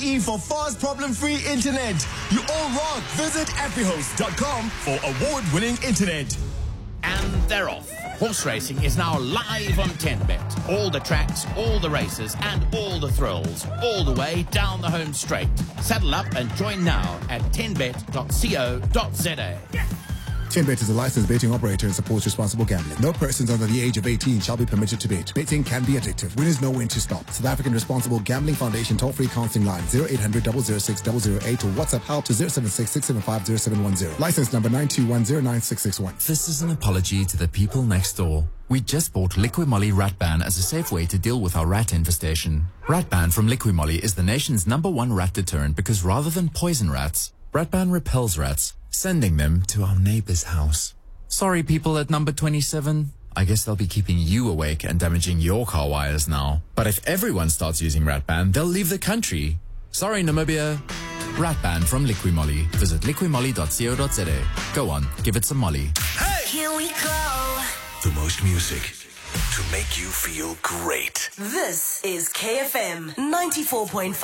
E for fast problem-free internet. You all rock. Visit appyhost.com for award-winning internet. And they're off. Horse racing is now live on 10Bet. All the tracks, all the races, and all the thrills, all the way down the home straight. Saddle up and join now at 10bet.co.za. 10Bet is a licensed betting operator and supports responsible gambling. No persons under the age of 18 shall be permitted to bet. Betting can be addictive. Winners know when to stop. South African Responsible Gambling Foundation toll-free counseling line 0800 006 008 or WhatsApp help to 076 675 0710. License number 921096661. This is an apology to the people next door. We just bought Liquimolly Ratban as a safe way to deal with our rat infestation. Ratban from Liquimolly is the nation's #1 rat deterrent because rather than poison rats, Ratban repels rats, sending them to our neighbor's house. Sorry, people at number 27. I guess they'll be keeping you awake and damaging your car wires now. But if everyone starts using Ratban, they'll leave the country. Sorry, Namibia. Ratban from Liquimolly. Visit liquimolly.co.za. Go on, give it some molly. Hey! Here we go. The most music to make you feel great. This is KFM 94.5.